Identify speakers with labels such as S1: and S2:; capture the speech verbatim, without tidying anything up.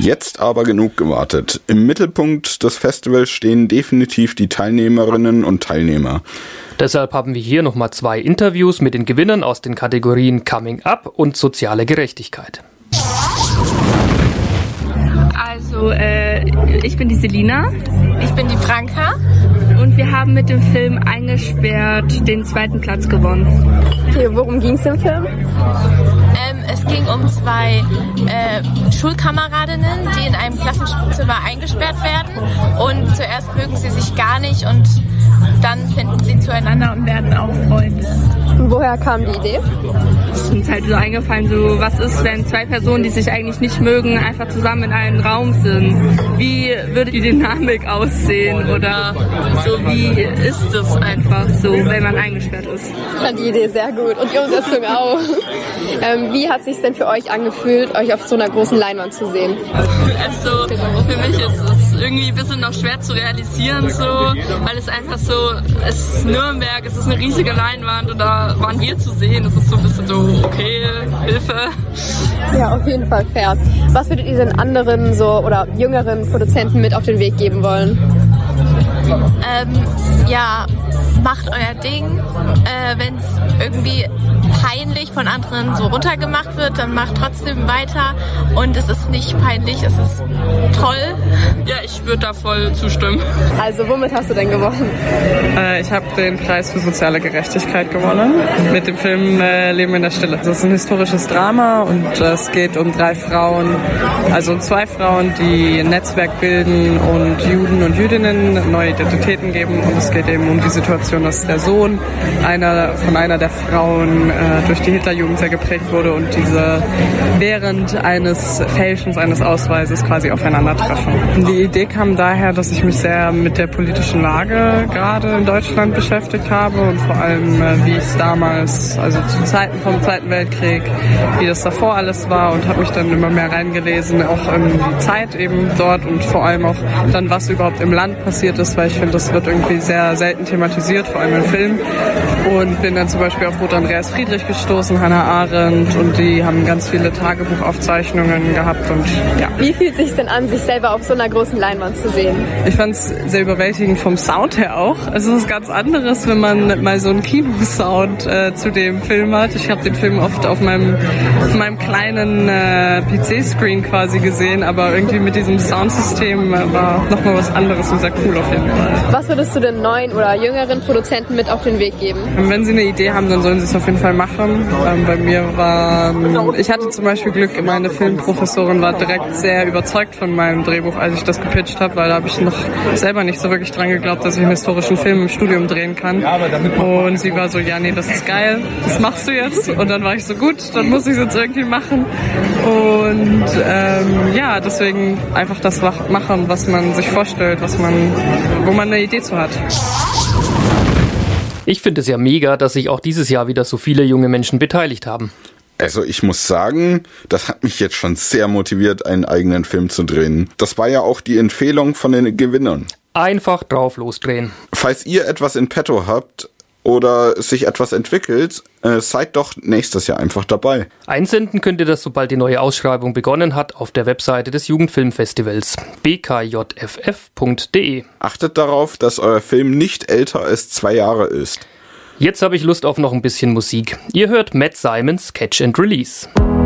S1: Jetzt aber genug gewartet. Im Mittelpunkt des Festivals stehen definitiv die Teilnehmerinnen und Teilnehmer.
S2: Deshalb haben wir hier nochmal zwei Interviews mit den Gewinnern aus den Kategorien Coming Up und Soziale Gerechtigkeit.
S3: Also, äh, ich bin die Selina.
S4: Ich bin die Franka.
S3: Und wir haben mit dem Film Eingesperrt den zweiten Platz gewonnen.
S4: Okay, worum ging es im Film? Ähm, es ging um zwei äh, Schulkameradinnen, die in einem Klassenzimmer eingesperrt werden. Und zuerst mögen sie sich gar nicht und dann finden sie zueinander und werden auch Freunde.
S5: Und woher kam die Idee?
S3: Es ist uns halt so eingefallen, so was ist, wenn zwei Personen, die sich eigentlich nicht mögen, einfach zusammen in einem Raum sind? Wie würde die Dynamik aussehen oder so, wie ist es einfach so, wenn man eingesperrt ist?
S5: Ich fand die Idee sehr gut und die Umsetzung auch. ähm, wie hat es sich denn für euch angefühlt, euch auf so einer großen Leinwand zu sehen?
S3: Also für mich ist es irgendwie ein bisschen noch schwer zu realisieren, so, weil es einfach so, es ist Nürnberg, es ist eine riesige Leinwand und da waren wir zu sehen. Es ist so ein bisschen so, okay, Hilfe.
S5: Ja, auf jeden Fall fair. Was würdet ihr den anderen so oder jüngeren Produzenten mit auf den Weg geben wollen?
S4: Ähm, ja, macht euer Ding. Äh, wenn es irgendwie peinlich von anderen so runtergemacht wird, dann macht trotzdem weiter. Und es ist nicht peinlich, es ist toll.
S3: Ja, ich würde da voll zustimmen.
S5: Also womit hast du denn gewonnen?
S6: Äh, ich habe den Preis für soziale Gerechtigkeit gewonnen mit dem Film äh, Leben in der Stille. Das ist ein historisches Drama und äh, es geht um drei Frauen, also um zwei Frauen, die ein Netzwerk bilden und Juden und Jüdinnen neue Identitäten geben. Und es geht eben um die Situation, dass der Sohn einer von einer der Frauen äh, durch die Hitlerjugend sehr geprägt wurde und diese während eines Fälschens eines Ausweises quasi aufeinandertreffen. Die Idee kam daher, dass ich mich sehr mit der politischen Lage gerade in Deutschland beschäftigt habe und vor allem, äh, wie es damals, also zu Zeiten vom Zweiten Weltkrieg, wie das davor alles war und habe mich dann immer mehr reingelesen, auch in die Zeit eben dort und vor allem auch dann, was überhaupt im Land passiert ist, weil ich finde, das wird irgendwie sehr selten thematisiert, vor allem im Film. Und bin dann zum Beispiel auf Ruth Andreas Friedrich gestoßen, Hannah Arendt, und die haben ganz viele Tagebuchaufzeichnungen gehabt. Und ja.
S5: Wie fühlt es sich denn an, sich selber auf so einer großen Leinwand zu sehen?
S6: Ich fand es sehr überwältigend vom Sound her auch. Also es ist ganz anderes, wenn man mal so einen Kinosound äh, zu dem Film hat. Ich habe den Film oft auf meinem, auf meinem kleinen äh, P C-Screen quasi gesehen, aber irgendwie mit diesem Soundsystem äh, war nochmal was anderes und sehr cool auf jeden Fall.
S5: Was würdest du den neuen oder jüngeren Produzenten mit auf den Weg geben?
S6: Wenn sie eine Idee haben, dann sollen sie es auf jeden Fall machen. Ähm, bei mir war, ich hatte zum Beispiel Glück, meine Filmprofessorin war direkt sehr überzeugt von meinem Drehbuch, als ich das gepitcht habe, weil da habe ich noch selber nicht so wirklich dran geglaubt, dass ich einen historischen Film im Studium drehen kann. Und sie war so, ja, nee, das ist geil, das machst du jetzt. Und dann war ich so, gut, dann muss ich es jetzt irgendwie machen. Und ähm, ja, deswegen einfach das machen, was man sich vorstellt, was man, wo man eine Idee zu hat.
S2: Ich finde es ja mega, dass sich auch dieses Jahr wieder so viele junge Menschen beteiligt haben.
S1: Also ich muss sagen, das hat mich jetzt schon sehr motiviert, einen eigenen Film zu drehen. Das war ja auch die Empfehlung von den Gewinnern.
S2: Einfach drauf losdrehen.
S1: Falls ihr etwas in petto habt oder sich etwas entwickelt, äh, seid doch nächstes Jahr einfach dabei.
S2: Einsenden könnt ihr das, sobald die neue Ausschreibung begonnen hat, auf der Webseite des Jugendfilmfestivals b k j f f punkt d e.
S1: Achtet darauf, dass euer Film nicht älter als zwei Jahre ist.
S2: Jetzt habe ich Lust auf noch ein bisschen Musik. Ihr hört Matt Simons Catch and Release.